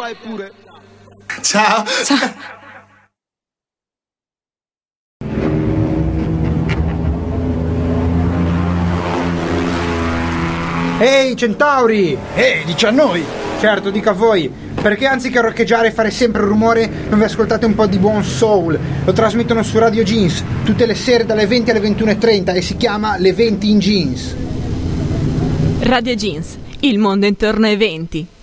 vai pure. Ciao. Ciao. Ehi centauri! Dici a noi! Certo, dica a voi, perché anziché roccheggiare e fare sempre rumore non vi ascoltate un po' di buon soul? Lo trasmettono su Radio Jeans tutte le sere dalle 20 alle 21:30 e si chiama Le 20 in Jeans. Radio Jeans, il mondo intorno ai 20.